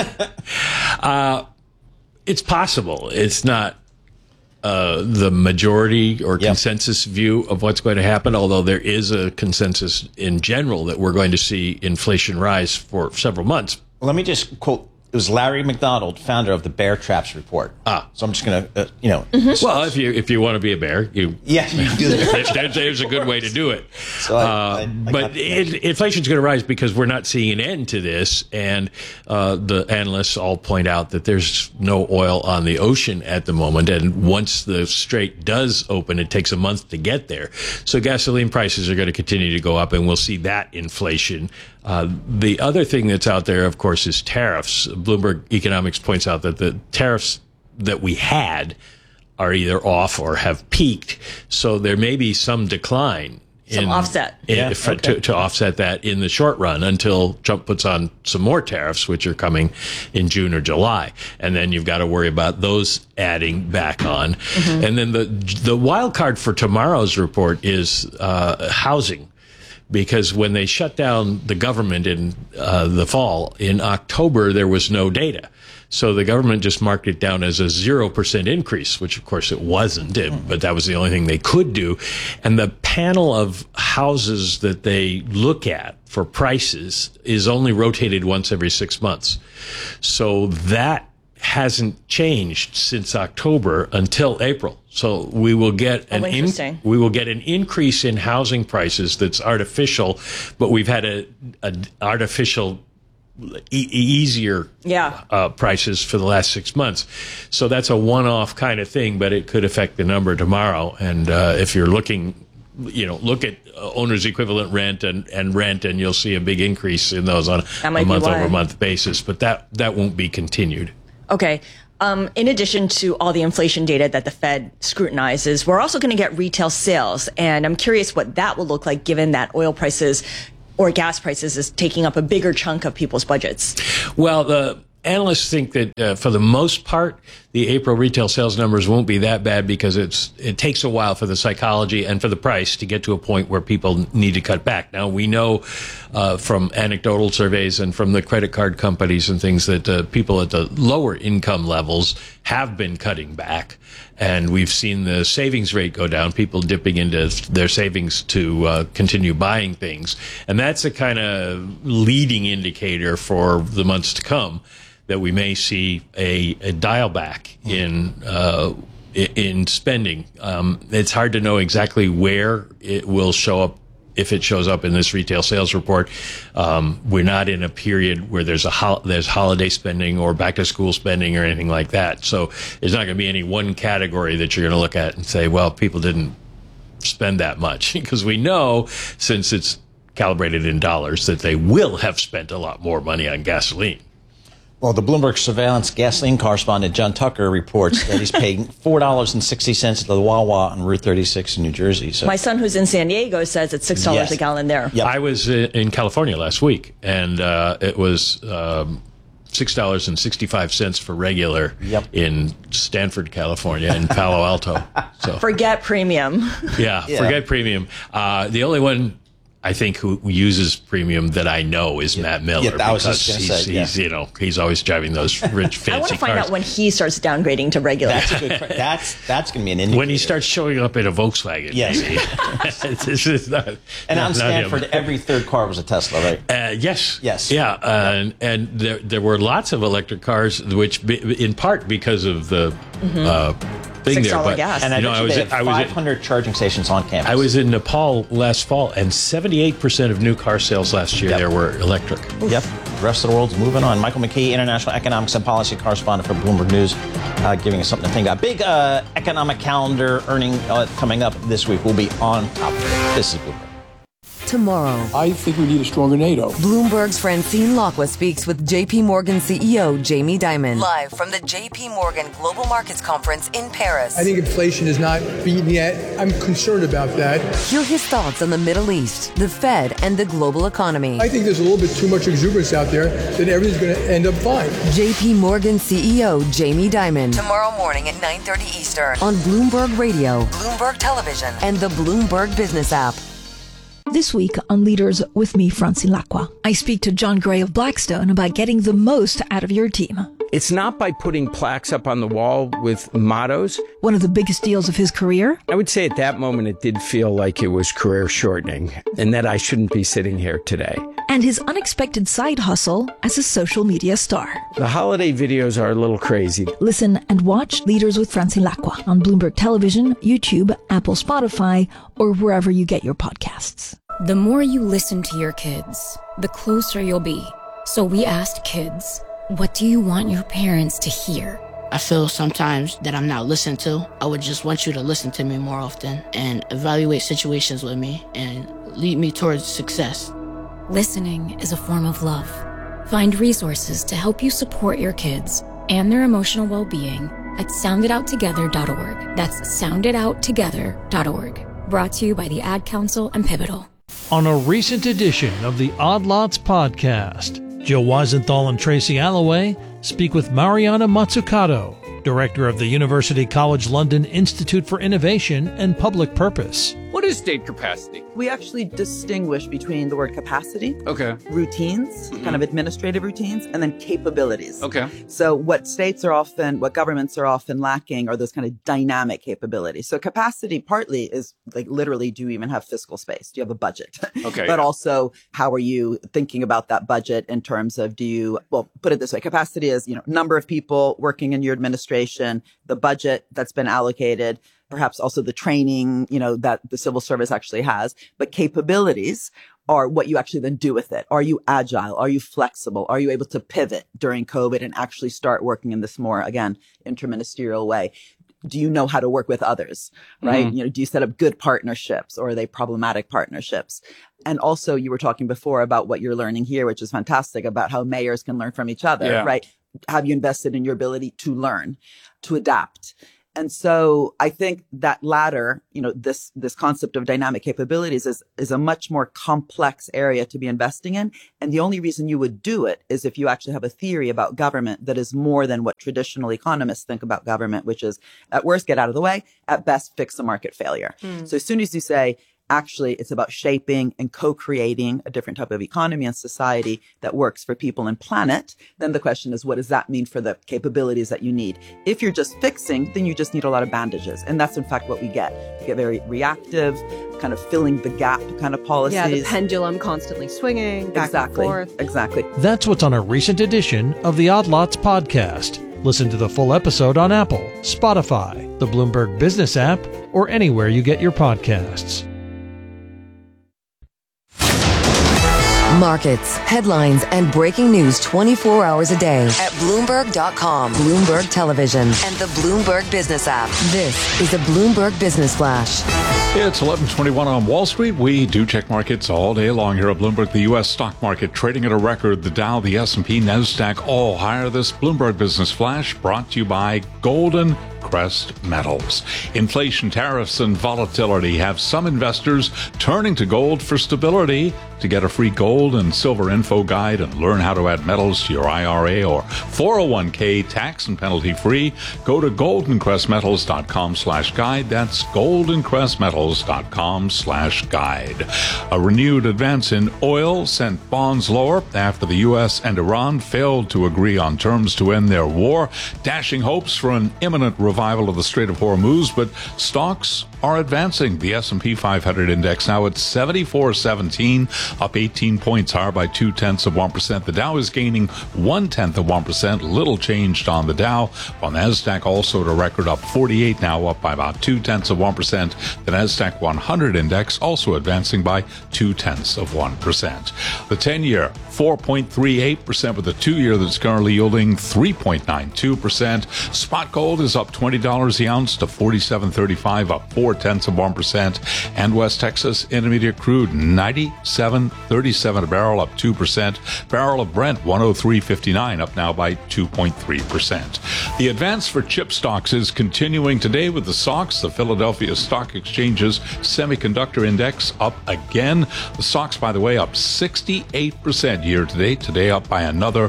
It's possible. It's not the majority or consensus view of what's going to happen, although there is a consensus in general that we're going to see inflation rise for several months. Well, let me just quote. It was Larry McDonald, founder of the Bear Traps Report. So I'm just going to, Well, if you want to be a bear, you do that. There's a good way to do it. So but inflation's going to rise because we're not seeing an end to this, and the analysts all point out that there's no oil on the ocean at the moment, and once the strait does open, it takes a month to get there. So gasoline prices are going to continue to go up, and we'll see that inflation. The other thing that's out there, of course, is tariffs. Bloomberg Economics points out that the tariffs that we had are either off or have peaked. So there may be some decline Some offset. To offset that in the short run until Trump puts on some more tariffs, which are coming in June or July. And then you've got to worry about those adding back on. Mm-hmm. And then the wild card for tomorrow's report is housing. Because when they shut down the government in the fall, in October, there was no data. So the government just marked it down as a 0% increase, which of course it wasn't, but that was the only thing they could do. And the panel of houses that they look at for prices is only rotated once every 6 months. So that hasn't changed since October until April. So we will get an increase in housing prices that's artificial, but we've had an artificial easier prices for the last 6 months. So that's a one-off kind of thing, but it could affect the number tomorrow. And if you're looking, look at owner's equivalent rent and rent, and you'll see a big increase in those on a month-over-month basis. But that won't be continued. Okay. In addition to all the inflation data that the Fed scrutinizes, we're also going to get retail sales. And I'm curious what that will look like given that oil prices or gas prices is taking up a bigger chunk of people's budgets. Well, the analysts think that for the most part, the April retail sales numbers won't be that bad because it takes a while for the psychology and for the price to get to a point where people need to cut back. Now, we know from anecdotal surveys and from the credit card companies and things that people at the lower income levels have been cutting back. And we've seen the savings rate go down, people dipping into their savings to continue buying things. And that's a kind of leading indicator for the months to come that we may see a dial back in spending. It's hard to know exactly where it will show up. If it shows up in this retail sales report, we're not in a period where there's holiday spending or back to school spending or anything like that. So there's not going to be any one category that you're going to look at and say, well, people didn't spend that much, because we know, since it's calibrated in dollars, that they will have spent a lot more money on gasoline. Well, the Bloomberg surveillance gasoline correspondent John Tucker reports that he's paying $4.60 at the Wawa on Route 36 in New Jersey. So. My son, who's in San Diego, says it's $6 a gallon there. Yep. I was in California last week, and it was $6.65 for regular in Stanford, California, in Palo Alto. So forget premium. Yeah, forget premium. The only one I think who uses premium that I know is Matt Miller, because he's always driving those rich fancy cars. I want to find out when he starts downgrading to regular. That's a good. That's going to be an indicator. When he starts showing up in a Volkswagen. Yes. It's just not, and on Stanford, every third car was a Tesla, right? Yes. Yeah. And there were lots of electric cars, which in part because of the thing there. But gas. And I was 500 charging stations on campus. I was in Nepal last fall, and 78% of new car sales last year there were electric. Yep. The rest of the world's moving on. Michael McKee, international economics and policy correspondent for Bloomberg News, giving us something to think about. Big economic calendar earning coming up this week. We'll be on top of it. This is Bloomberg. Tomorrow, I think we need a stronger NATO. Bloomberg's Francine Lacqua speaks with JP Morgan CEO Jamie Dimon. Live from the JP Morgan Global Markets Conference in Paris. I think inflation is not beaten yet. I'm concerned about that. Hear his thoughts on the Middle East, the Fed, and the global economy. I think there's a little bit too much exuberance out there that everything's going to end up fine. JP Morgan CEO Jamie Dimon. Tomorrow morning at 9:30 Eastern on Bloomberg Radio, Bloomberg Television, and the Bloomberg Business app. This week on Leaders with me, Francine Lacqua, I speak to John Gray of Blackstone about getting the most out of your team. It's not by putting plaques up on the wall with mottos. One of the biggest deals of his career? I would say at that moment it did feel like it was career shortening and that I shouldn't be sitting here today. And his unexpected side hustle as a social media star. The holiday videos are a little crazy. Listen and watch Leaders with Francine Lacqua on Bloomberg Television, YouTube, Apple, Spotify, or wherever you get your podcasts. The more you listen to your kids, the closer you'll be. So we asked kids, what do you want your parents to hear? I feel sometimes that I'm not listened to. I would just want you to listen to me more often and evaluate situations with me and lead me towards success. Listening is a form of love. Find resources to help you support your kids and their emotional well-being at sounditouttogether.org. That's sounditouttogether.org. Brought to you by the Ad Council and Pivotal. On a recent edition of the Odd Lots podcast, Jill Weisenthal and Tracy Alloway speak with Mariana Mazzucato, Director of the University College London Institute for Innovation and Public Purpose. What is state capacity? We actually distinguish between the word capacity, routines, kind of administrative routines, and then capabilities. So what governments are often lacking are those kind of dynamic capabilities. So capacity partly is like literally, do you even have fiscal space? Do you have a budget? But also, how are you thinking about that budget in terms of put it this way, capacity is, number of people working in your administration, the budget that's been allocated, perhaps also the training, that the civil service actually has. But capabilities are what you actually then do with it. Are you agile? Are you flexible? Are you able to pivot during COVID and actually start working in this more, again, interministerial way? Do you know how to work with others, right? Do you set up good partnerships, or are they problematic partnerships? And also, you were talking before about what you're learning here, which is fantastic, about how mayors can learn from each other, right? Have you invested in your ability to learn, to adapt? And so I think that latter, this concept of dynamic capabilities is a much more complex area to be investing in. And the only reason you would do it is if you actually have a theory about government that is more than what traditional economists think about government, which is at worst, get out of the way, at best, fix a market failure. So as soon as you say, actually, it's about shaping and co-creating a different type of economy and society that works for people and planet, then the question is, what does that mean for the capabilities that you need? If you're just fixing, then you just need a lot of bandages. And that's, in fact, what we get. We get very reactive, kind of filling the gap kind of policies. Yeah, the pendulum constantly swinging back and forth. Exactly. That's what's on a recent edition of the Odd Lots podcast. Listen to the full episode on Apple, Spotify, the Bloomberg Business app, or anywhere you get your podcasts. Markets, headlines, and breaking news 24 hours a day at Bloomberg.com, Bloomberg Television, and the Bloomberg Business app. This is a Bloomberg Business Flash. It's 11:21 on Wall Street. We do check markets all day long here at Bloomberg. The U.S. stock market trading at a record. The Dow, the S&P, NASDAQ all higher. This Bloomberg Business Flash brought to you by Golden Crest Metals. Inflation, tariffs, and volatility have some investors turning to gold for stability. To get a free gold and silver info guide and learn how to add metals to your IRA or 401k tax and penalty free, go to goldencrestmetals.com/guide. That's goldencrestmetals.com/guide. A renewed advance in oil sent bonds lower after the U.S. and Iran failed to agree on terms to end their war, dashing hopes for an imminent revival of the Strait of Hormuz, but stocks are advancing. The S&P 500 index now at 7417, up 18 points, higher by 0.2%. The Dow is gaining 0.1%. Little changed on the Dow, while NASDAQ also at a record up 48, now up by about 0.2%. The NASDAQ 100 index also advancing by 0.2%. The 10-year 4.38%, with the 2-year that's currently yielding 3.92%. Spot gold is up $20 the ounce to $47.35, up 0.4%. And West Texas Intermediate crude 97.37 a barrel, up 2%. Barrel of Brent 103.59, up now by 2.3%. The advance for chip stocks is continuing today with the SOX, the Philadelphia Stock Exchange's Semiconductor Index, up again. The SOX, by the way, up 68% year to date. Today up by another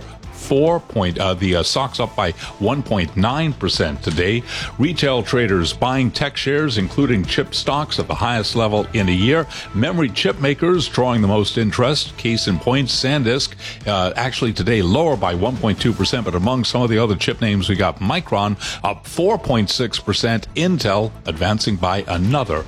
the SOX up by 1.9% today. Retail traders buying tech shares, including chip stocks, at the highest level in a year. Memory chip makers drawing the most interest. Case in point, SanDisk, actually today lower by 1.2%, but among some of the other chip names, we got Micron up 4.6%. Intel advancing by another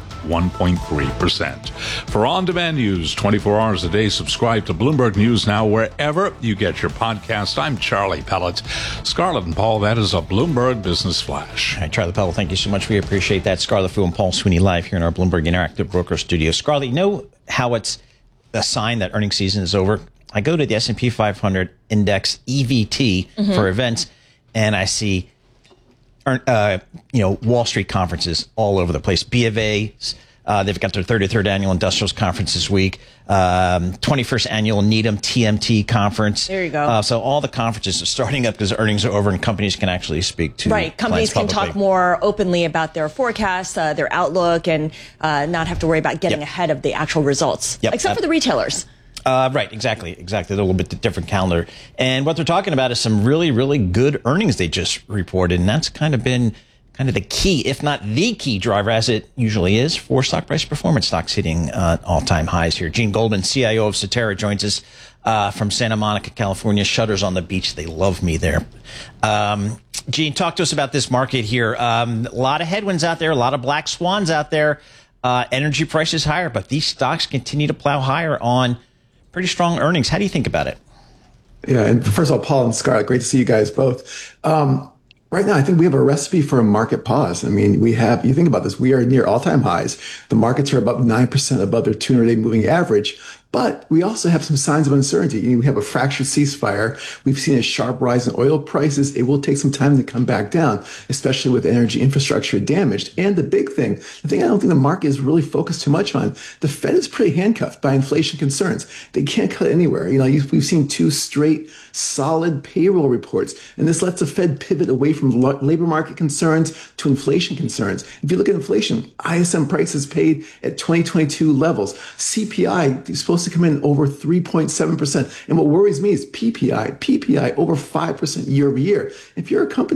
1.3%. For on-demand news 24 hours a day, subscribe to Bloomberg News Now wherever you get your podcast. I'm Charlie Pellet. Scarlett and Paul, that is a Bloomberg Business Flash. All right, Charlie Pellet, thank you so much. We appreciate that. Scarlett Fu and Paul Sweeney live here in our Bloomberg Interactive Broker Studio. Scarlett, you know how it's a sign that earnings season is over? I go to the S&P 500 Index EVT for events, and I see Wall Street conferences all over the place. B of A, They've got their 33rd annual industrials conference this week, 21st annual Needham TMT conference. There you go. So all the conferences are starting up because earnings are over and companies can actually speak to companies can talk more openly about their forecasts, their outlook, and not have to worry about getting ahead of the actual results, except for the retailers. Right, exactly. They're a little bit different calendar. And what they're talking about is some really, really good earnings they just reported. And that's kind of been the key, if not the key driver, as it usually is, for stock price performance. Stocks hitting all-time highs here. Gene Goldman, CIO of Cetera, joins us from Santa Monica, California. Shutters on the beach. They love me there. Gene, talk to us about this market here. A lot of headwinds out there, a lot of black swans out there. Energy prices higher, but these stocks continue to plow higher on pretty strong earnings. How do you think about it? Yeah, and first of all, Paul and Scarlett, great to see you guys both. Right now, I think we have a recipe for a market pause. I mean, you think about this, we are near all-time highs. The markets are about 9% above their 200-day moving average. But we also have some signs of uncertainty. We have a fractured ceasefire. We've seen a sharp rise in oil prices. It will take some time to come back down, especially with energy infrastructure damaged. And the big thing, the thing I don't think the market is really focused too much on, the Fed is pretty handcuffed by inflation concerns. They can't cut anywhere. We've seen 2 straight solid payroll reports, and this lets the Fed pivot away from labor market concerns to inflation concerns. If you look at inflation, ISM prices paid at 2022 levels. CPI is supposed to come in over 3.7%. And what worries me is PPI over 5% year over year. If you're a company